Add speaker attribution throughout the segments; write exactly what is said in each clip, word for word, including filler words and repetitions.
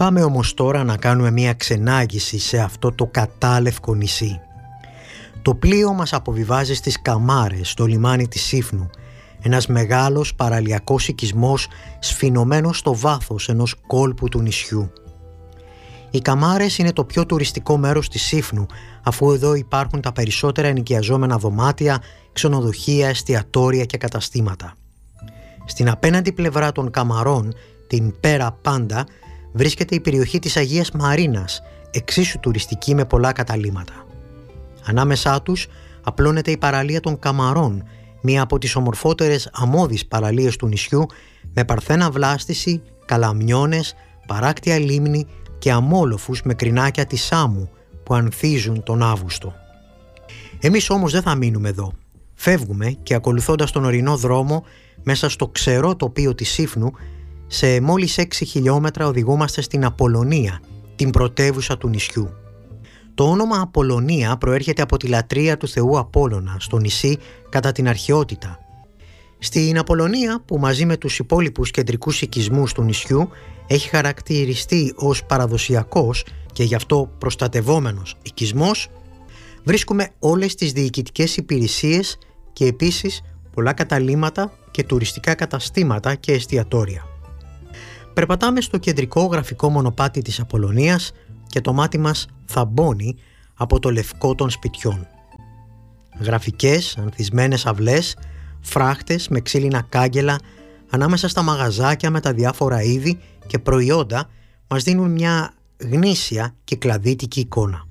Speaker 1: Πάμε όμως τώρα να κάνουμε μια ξενάγηση σε αυτό το κατάλευκο νησί. Το πλοίο μας αποβιβάζει στις Καμάρες, στο λιμάνι της Σύφνου, ένας μεγάλος παραλιακός οικισμός σφινωμένος στο βάθος ενός κόλπου του νησιού. Οι Καμάρες είναι το πιο τουριστικό μέρος της Σύφνου, αφού εδώ υπάρχουν τα περισσότερα ενοικιαζόμενα δωμάτια, ξενοδοχεία, εστιατόρια και καταστήματα. Στην απέναντι πλευρά των Καμαρών, την Πέρα Πάντα, βρίσκεται η περιοχή της Αγίας Μαρίνας, εξίσου τουριστική με πολλά καταλύματα. Ανάμεσά τους απλώνεται η παραλία των Καμαρών, μία από τις ομορφότερες αμμώδεις παραλίες του νησιού, με παρθένα βλάστηση, καλαμιώνες, παράκτια λίμνη και αμόλοφους με κρινάκια της Σάμου που ανθίζουν τον Αύγουστο. Εμείς όμως δεν θα μείνουμε εδώ. Φεύγουμε και ακολουθώντας τον ορεινό δρόμο μέσα στο ξερό τοπίο της Σύφνου, σε μόλις έξι χιλιόμετρα οδηγούμαστε στην Απολωνία, την πρωτεύουσα του νησιού. Το όνομα Απολωνία προέρχεται από τη λατρεία του θεού Απόλλωνα στο νησί κατά την αρχαιότητα. Στην Απολωνία, που μαζί με τους υπόλοιπους κεντρικούς οικισμούς του νησιού έχει χαρακτηριστεί ως παραδοσιακός και γι' αυτό προστατευόμενος οικισμός, βρίσκουμε όλες τις διοικητικές υπηρεσίες και επίσης πολλά καταλύματα και τουριστικά καταστήματα και εστιατόρια. Περπατάμε στο κεντρικό γραφικό μονοπάτι της Απολωνίας και το μάτι μας θαμπώνει από το λευκό των σπιτιών. Γραφικές, ανθισμένες αυλές, φράχτες με ξύλινα κάγκελα ανάμεσα στα μαγαζάκια με τα διάφορα είδη και προϊόντα μας δίνουν μια γνήσια και κλαδίτικη εικόνα.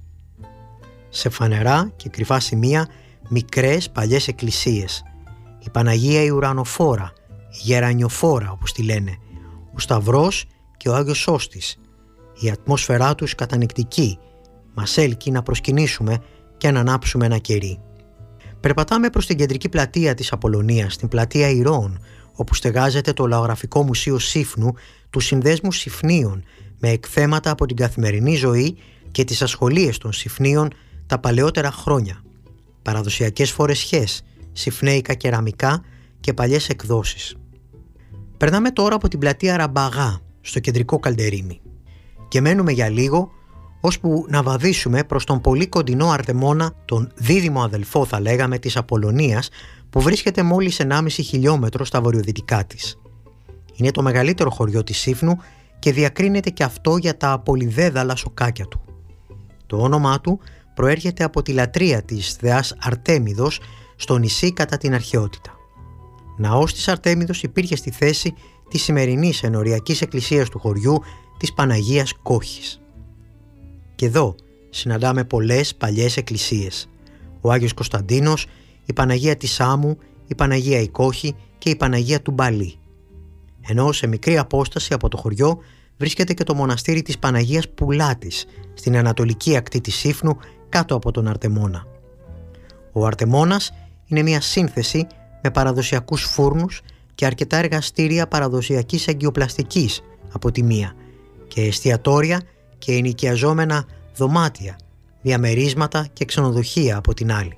Speaker 1: Σε φανερά και κρυφά σημεία μικρές παλιές εκκλησίες. Η Παναγία η Ουρανοφόρα, η Γερανιοφόρα όπως τη λένε, ο Σταυρός και ο Άγιος Σώστης. Η ατμόσφαιρά τους κατανυκτική, μας έλκει να προσκυνήσουμε και να ανάψουμε ένα κερί. Περπατάμε προς την κεντρική πλατεία της Απολωνίας, την πλατεία Ηρώων, όπου στεγάζεται το Λαογραφικό Μουσείο Σύφνου του Συνδέσμου Συφνίων, με εκθέματα από την καθημερινή ζωή και τις ασχολίες των Συφνίων τα παλαιότερα χρόνια. Παραδοσιακές φορεσιές, συφνέικα κεραμικά και παλιές εκδόσεις. Περνάμε τώρα από την πλατεία Ραμπαγά, στο κεντρικό Καλντερίμι, και μένουμε για λίγο ώσπου να βαδίσουμε προς τον πολύ κοντινό Αρτεμόνα, τον δίδυμο αδελφό θα λέγαμε της Απολωνίας, που βρίσκεται μόλις ενάμιση χιλιόμετρο στα βορειοδυτικά της. Είναι το μεγαλύτερο χωριό της Σύφνου και διακρίνεται και αυτό για τα πολυδέδαλα σοκάκια του. Το όνομά του προέρχεται από τη λατρεία της θεάς Αρτέμιδος στο νησί κατά την αρχαιότητα. Ναός της Αρτέμιδος υπήρχε στη θέση της σημερινής ενοριακής εκκλησίας του χωριού, της Παναγίας Κόχης. Και εδώ συναντάμε πολλές παλιές εκκλησίες. Ο Άγιος Κωνσταντίνος, η Παναγία της Σάμου, η Παναγία η Κόχη και η Παναγία του Μπαλί. Ενώ σε μικρή απόσταση από το χωριό βρίσκεται και το μοναστήρι της Παναγίας Πουλάτης, στην ανατολική ακτή της Σύφνου, κάτω από τον Αρτεμόνα. Ο Αρτεμόνας είναι μια σύνθεση με παραδοσιακούς φούρνους και αρκετά εργαστήρια παραδοσιακής αγκιοπλαστικής από τη μία και εστιατόρια και ενοικιαζόμενα δωμάτια, διαμερίσματα και ξενοδοχεία από την άλλη.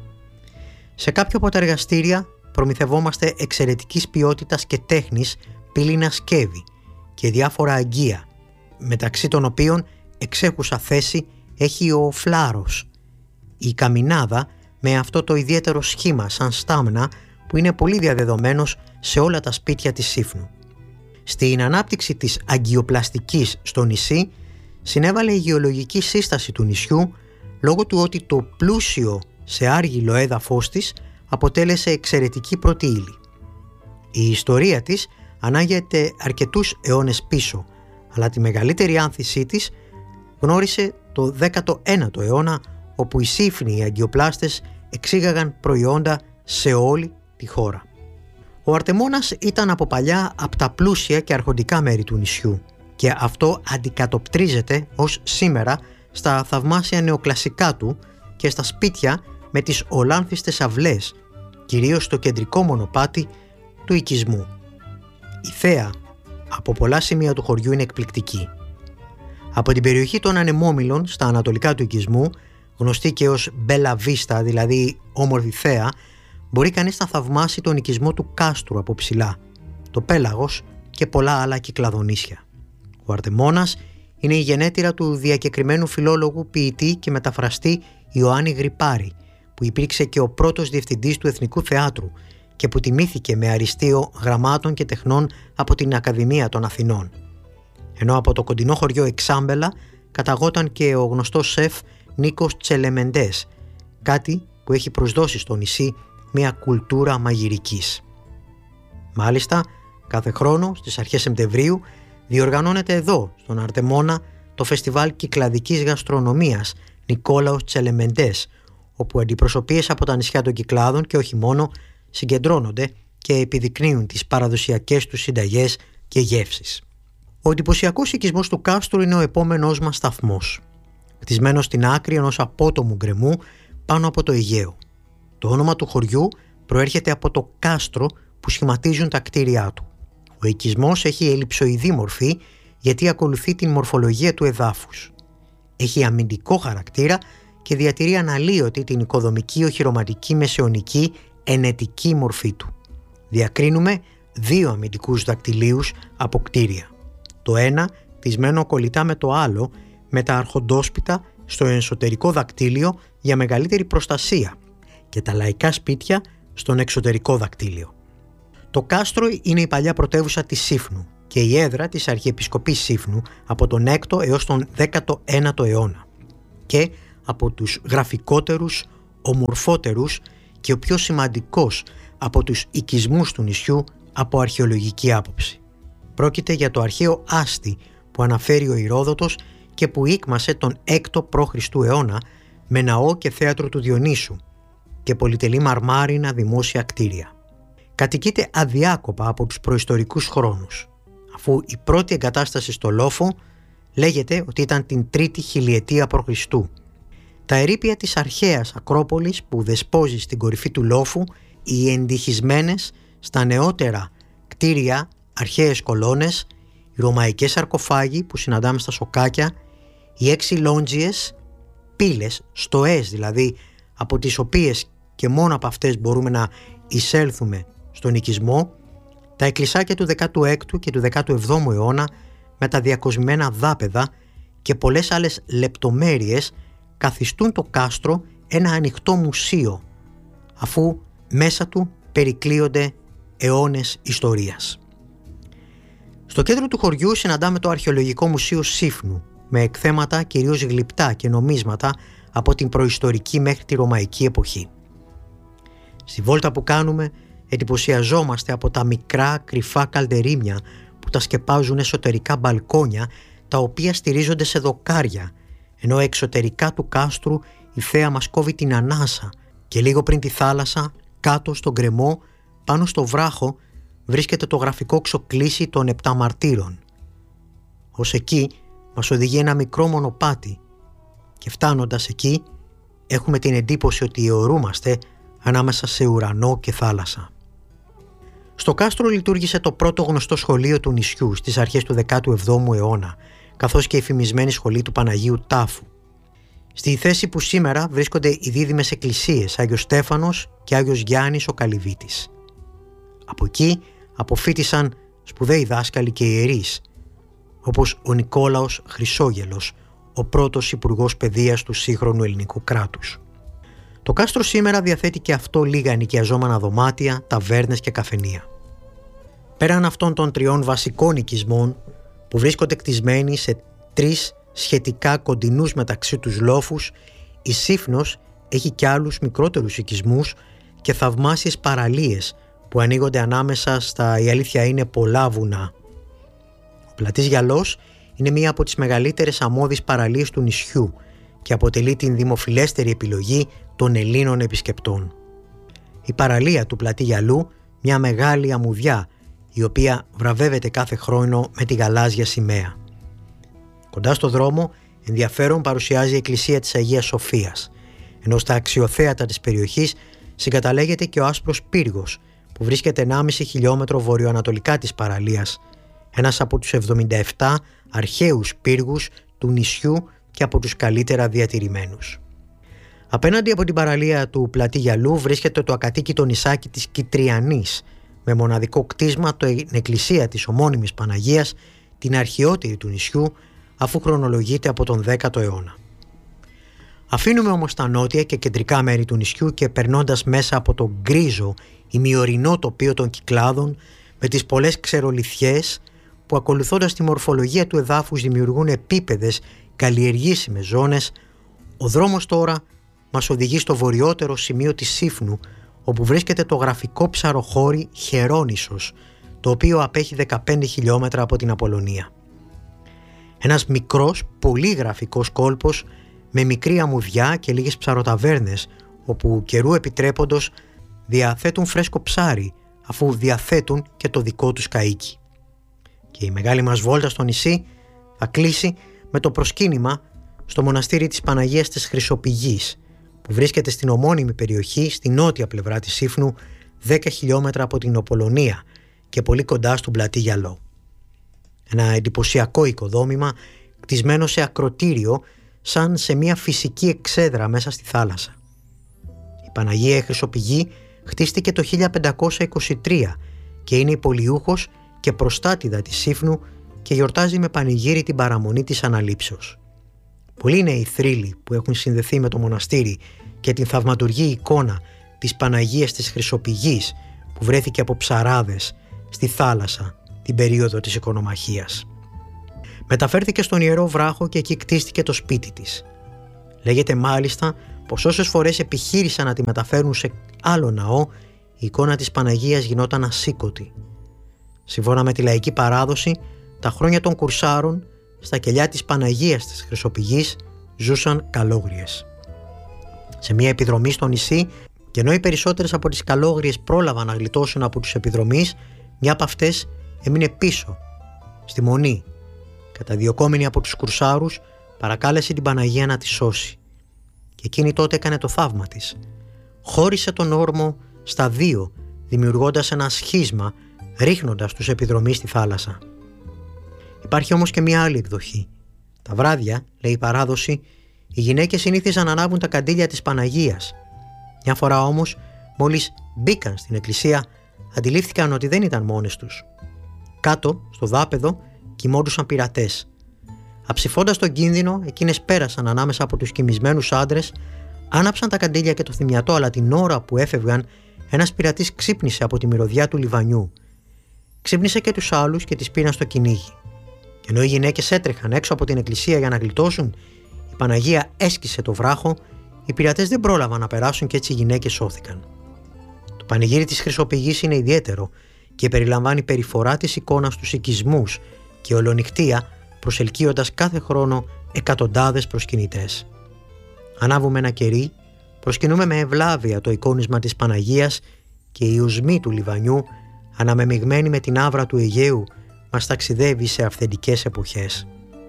Speaker 1: Σε κάποιο από τα εργαστήρια προμηθευόμαστε εξαιρετικής ποιότητας και τέχνης πύληνα σκεύη και διάφορα αγγεία, μεταξύ των οποίων εξέχουσα θέση έχει ο φλάρος, η καμινάδα με αυτό το ιδιαίτερο σχήμα σαν στάμνα που είναι πολύ διαδεδομένος σε όλα τα σπίτια της Σύφνου. Στην ανάπτυξη της αγκιοπλαστικής στο νησί συνέβαλε η γεωλογική σύσταση του νησιού λόγω του ότι το πλούσιο σε άργυλο έδαφος της αποτέλεσε εξαιρετική πρώτη ύλη. Η ιστορία της ανάγεται αρκετούς αιώνες πίσω, αλλά τη μεγαλύτερη άνθησή της γνώρισε το δέκατο ένατο αιώνα, όπου οι Σύφνοι οι αγκιοπλάστες εξήγαγαν προϊόντα σε όλη τη χώρα. Ο Αρτεμόνας ήταν από παλιά από τα πλούσια και αρχοντικά μέρη του νησιού και αυτό αντικατοπτρίζεται ως σήμερα στα θαυμάσια νεοκλασικά του και στα σπίτια με τις ολάνθιστες αυλές, κυρίως στο κεντρικό μονοπάτι του οικισμού. Η θέα από πολλά σημεία του χωριού είναι εκπληκτική. Από την περιοχή των Ανεμόμυλων στα ανατολικά του οικισμού, γνωστή και ως Μπέλα Βίστα, δηλαδή όμορφη θέα, μπορεί κανείς να θαυμάσει τον οικισμό του κάστρου από ψηλά, το πέλαγος και πολλά άλλα κυκλαδονήσια. Ο Αρτεμόνας είναι η γενέτειρα του διακεκριμένου φιλόλογου, ποιητή και μεταφραστή Ιωάννη Γρυπάρη, που υπήρξε και ο πρώτος διευθυντής του Εθνικού Θεάτρου και που τιμήθηκε με αριστείο γραμμάτων και τεχνών από την Ακαδημία των Αθηνών. Ενώ από το κοντινό χωριό Εξάμπελα καταγόταν και ο γνωστός σεφ Νίκος Τσελεμεντές, κάτι που έχει προσδώσει στο νησί μια κουλτούρα μαγειρικής. Μάλιστα, κάθε χρόνο στις αρχές Σεπτεμβρίου διοργανώνεται εδώ, στον Αρτεμόνα, το φεστιβάλ κυκλαδικής γαστρονομίας Νικόλαος Τσελεμεντές, όπου αντιπροσωπείες από τα νησιά των Κυκλάδων και όχι μόνο συγκεντρώνονται και επιδεικνύουν τις παραδοσιακές τους συνταγές και γεύσεις. Ο εντυπωσιακός οικισμός του κάστρου είναι ο επόμενός μας σταθμός, χτισμένος στην άκρη ενός απότομου γκρεμού πάνω από το Αιγαίο. Το όνομα του χωριού προέρχεται από το κάστρο που σχηματίζουν τα κτίρια του. Ο οικισμός έχει ελλειψοειδή μορφή γιατί ακολουθεί την μορφολογία του εδάφους. Έχει αμυντικό χαρακτήρα και διατηρεί αναλύωτη την οικοδομική, οχυρωματική, μεσαιωνική, ενετική μορφή του. Διακρίνουμε δύο αμυντικούς δακτυλίους από κτίρια. Το ένα χτισμένο κολλητά με το άλλο, με τα αρχοντόσπιτα στο εσωτερικό δακτύλιο για μεγαλύτερη προστασία και τα λαϊκά σπίτια στον εξωτερικό δακτύλιο. Το κάστρο είναι η παλιά πρωτεύουσα της Σύφνου και η έδρα της Αρχιεπισκοπής Σύφνου από τον έκτο έως τον δέκατο ένατο αιώνα και από τους γραφικότερους, ομορφότερους και ο πιο σημαντικός από τους οικισμούς του νησιού από αρχαιολογική άποψη. Πρόκειται για το αρχαίο άστη που αναφέρει ο Ηρόδοτος και που ήκμασε τον έκτο π.Χ. αιώνα με ναό και θέατρο του Διονύσου και πολυτελή μαρμάρινα δημόσια κτίρια. Κατοικείται αδιάκοπα από τους προϊστορικούς χρόνους, αφού η πρώτη εγκατάσταση στο λόφο λέγεται ότι ήταν την τρίτη χιλιετία π.Χ. Τα ερείπια της αρχαίας Ακρόπολης που δεσπόζει στην κορυφή του λόφου, οι εντυχισμένες στα νεότερα κτίρια αρχαίες κολόνες, οι ρωμαϊκές σαρκοφάγοι που συναντάμε στα σοκάκια, οι έξι λόντζιες, πύλες, στοές δηλαδή, από τις οποίες και μόνο από αυτές μπορούμε να εισέλθουμε στον οικισμό, τα εκκλησάκια του δέκατου έκτου και του δέκατου εβδόμου αιώνα με τα διακοσμημένα δάπεδα και πολλές άλλες λεπτομέρειες καθιστούν το κάστρο ένα ανοιχτό μουσείο, αφού μέσα του περικλείονται αιώνες ιστορίας. Στο κέντρο του χωριού συναντάμε το Αρχαιολογικό Μουσείο Σύφνου με εκθέματα κυρίως γλυπτά και νομίσματα από την προϊστορική μέχρι τη ρωμαϊκή εποχή. Στη βόλτα που κάνουμε εντυπωσιαζόμαστε από τα μικρά κρυφά καλντερίμια που τα σκεπάζουν εσωτερικά μπαλκόνια τα οποία στηρίζονται σε δοκάρια, ενώ εξωτερικά του κάστρου η θέα μας κόβει την ανάσα και λίγο πριν τη θάλασσα, κάτω στον γκρεμό, πάνω στο βράχο, βρίσκεται το γραφικό ξοκλήσι των επτά μαρτύρων. Ως εκεί μας οδηγεί ένα μικρό μονοπάτι και φτάνοντας εκεί έχουμε την εντύπωση ότι αιωρούμαστε ανάμεσα σε ουρανό και θάλασσα. Στο κάστρο λειτουργήσε το πρώτο γνωστό σχολείο του νησιού στις αρχές του δέκατου εβδόμου αιώνα, καθώς και η φημισμένη σχολή του Παναγίου Τάφου. Στη θέση που σήμερα βρίσκονται οι δίδυμες εκκλησίες Άγιος Στέφανος και Άγιος Γιάννης ο Καλυβίτης. Από εκεί αποφοίτησαν σπουδαίοι δάσκαλοι και ιερείς, όπως ο Νικόλαος Χρυσόγελος, ο πρώτος υπουργός παιδείας του σύγχρονου ελληνικού κράτους. Το κάστρο σήμερα διαθέτει και αυτό λίγα ενοικιαζόμενα δωμάτια, ταβέρνες και καφενεία. Πέραν αυτών των τριών βασικών οικισμών που βρίσκονται κτισμένοι σε τρεις σχετικά κοντινούς μεταξύ τους λόφους, η Σύφνος έχει και άλλους μικρότερους οικισμούς και θαυμάσιες παραλίες που ανοίγονται ανάμεσα στα, η αλήθεια είναι, πολλά βουνά. Ο Πλατής Γιαλός είναι μία από τις μεγαλύτερες αμμώδεις παραλίες του νησιού και αποτελεί την δημοφιλέστερη επιλογή των Ελλήνων επισκεπτών. Η παραλία του Πλατή Γιαλού, μια μεγάλη αμμουδιά, η οποία βραβεύεται κάθε χρόνο με τη γαλάζια σημαία. Κοντά στο δρόμο ενδιαφέρον παρουσιάζει η εκκλησία της Αγίας Σοφίας, ενώ στα αξιοθέατα της περιοχής συγκαταλέγεται και ο Άσπρος Πύργος, που βρίσκεται ενάμιση χιλιόμετρο βορειοανατολικά της παραλίας, ένας από τους εβδομήντα επτά αρχαίους πύργους του νησιού και από τους καλύτερα διατηρημένους. Απέναντι από την παραλία του Πλατή Γιαλού βρίσκεται το ακατοίκητο νησάκι της Κιτριανής, με μοναδικό κτίσμα την εκκλησία της ομώνυμης Παναγίας, την αρχαιότερη του νησιού, αφού χρονολογείται από τον δέκατο αιώνα. Αφήνουμε όμως τα νότια και κεντρικά μέρη του νησιού και περνώντας μέσα από το γκρίζο ημιορεινό τοπίο των Κυκλάδων με τις πολλές ξερολιθιές που ακολουθώντας τη μορφολογία του εδάφους δημιουργούν επίπεδες καλλιεργήσιμες ζώνες, ο δρόμος τώρα μας οδηγεί στο βορειότερο σημείο της Σύφνου, όπου βρίσκεται το γραφικό ψαροχώρι Χερόνησος, το οποίο απέχει δεκαπέντε χιλιόμετρα από την Απολωνία. Ένας μικρός, πολύ γραφικός κόλπος με μικρή αμμουδιά και λίγες ψαροταβέρνες, όπου καιρού επιτρέποντος διαθέτουν φρέσκο ψάρι, αφού διαθέτουν και το δικό τους καΐκι. Και η μεγάλη μας βόλτα στο νησί θα κλείσει με το προσκύνημα στο μοναστήρι της Παναγίας της Χρυσοπηγής, που βρίσκεται στην ομώνυμη περιοχή στη νότια πλευρά της Σύφνου, δέκα χιλιόμετρα από την Απολωνία και πολύ κοντά στον πλατή Γιαλό. Ένα εντυπωσιακό οικοδόμημα κτισμένο σε ακρωτήριο, σαν σε μια φυσική εξέδρα μέσα στη θάλασσα. Η Παναγία Χρυσοπηγή χτίστηκε το χίλια πεντακόσια είκοσι τρία και είναι υπολιούχος και προστάτηδα της Σύφνου και γιορτάζει με πανηγύρι την παραμονή της Αναλήψεως. Πολλοί είναι οι θρύλοι που έχουν συνδεθεί με το μοναστήρι και την θαυματουργή εικόνα της Παναγίας της Χρυσοπηγής που βρέθηκε από ψαράδες στη θάλασσα την περίοδο της οικονομαχίας. Μεταφέρθηκε στον Ιερό Βράχο και εκεί κτίστηκε το σπίτι της. Λέγεται μάλιστα πως όσες φορές επιχείρησαν να τη μεταφέρουν σε άλλο ναό, η εικόνα της Παναγίας γινόταν ασήκωτη. Σύμφωνα με τη λαϊκή παράδοση, τα χρόνια των κουρσάρων στα κελιά της Παναγίας της Χρυσοπηγής ζούσαν καλόγριες. Σε μια επιδρομή στο νησί, και ενώ οι περισσότερες από τις καλόγριες πρόλαβαν να γλιτώσουν από τους επιδρομείς, μια από αυτές έμεινε πίσω, στη Μονή. Καταδιωκόμενη από τους κουρσάρους, παρακάλεσε την Παναγία να τη σώσει. Και εκείνη τότε έκανε το θαύμα της. Χώρισε τον όρμο στα δύο, δημιουργώντας ένα σχίσμα, ρίχνοντας τους επιδρομείς στη θάλασσα. Υπάρχει όμως και μια άλλη εκδοχή. Τα βράδια, λέει η παράδοση, οι γυναίκες συνήθιζαν να ανάβουν τα καντήλια της Παναγίας. Μια φορά όμως, μόλις μπήκαν στην εκκλησία, αντιλήφθηκαν ότι δεν ήταν μόνες τους. Κάτω, στο δάπεδο, κοιμόντουσαν πειρατές. Αψηφώντας τον κίνδυνο, εκείνες πέρασαν ανάμεσα από τους κοιμισμένους άντρες, άναψαν τα καντήλια και το θυμιατό, αλλά την ώρα που έφευγαν, ένας πειρατής ξύπνησε από τη μυρωδιά του λιβανιού. Ξύπνησε και τους άλλους και τις πήραν στο κυνήγι. Και ενώ οι γυναίκες έτρεχαν έξω από την εκκλησία για να γλιτώσουν, η Παναγία έσκησε το βράχο, οι πειρατές δεν πρόλαβαν να περάσουν και έτσι οι γυναίκες σώθηκαν. Το πανηγύρι της Χρυσοπηγής είναι ιδιαίτερο και περιλαμβάνει περιφορά της εικόνας στους οικισμούς και ολονυχτία, προσελκύοντας κάθε χρόνο εκατοντάδες προσκυνητές. Ανάβουμε ένα κερί, προσκυνούμε με ευλάβεια το εικόνισμα της Παναγίας και η οσμή του λιβανιού, αναμεμειγμένη με την άβρα του Αιγαίου, μας ταξιδεύει σε αυθεντικές εποχές.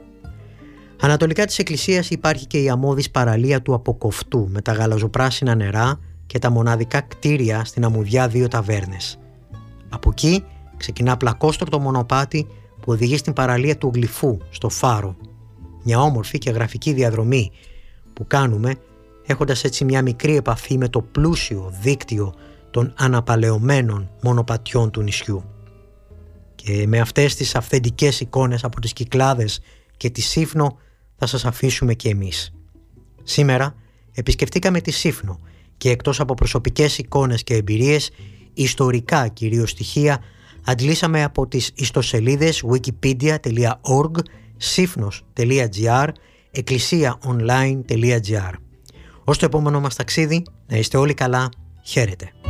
Speaker 1: Ανατολικά της εκκλησίας υπάρχει και η αμμώδης παραλία του Αποκοφτού με τα γαλαζοπράσινα νερά και τα μοναδικά κτίρια στην αμμουδιά δύο ταβέρνες. Από εκεί ξεκινά πλακόστρωτο μονοπάτι που οδηγεί στην παραλία του Γλυφού, στο Φάρο. Μια όμορφη και γραφική διαδρομή που κάνουμε, έχοντας έτσι μια μικρή επαφή με το πλούσιο δίκτυο των αναπαλαιωμένων μονοπατιών του νησιού. Και με αυτές τις αυθεντικές εικόνες από τις Κυκλάδες και τη Σύφνο θα σας αφήσουμε και εμείς. Σήμερα επισκεφτήκαμε τη Σύφνο και εκτός από προσωπικές εικόνες και εμπειρίες, ιστορικά κυρίως στοιχεία αντλήσαμε από τις ιστοσελίδες wikipedia τελεία org, σύφνος τελεία gr, εκκλησία online τελεία gr. Ως το επόμενο μας ταξίδι, να είστε όλοι καλά, χαίρετε.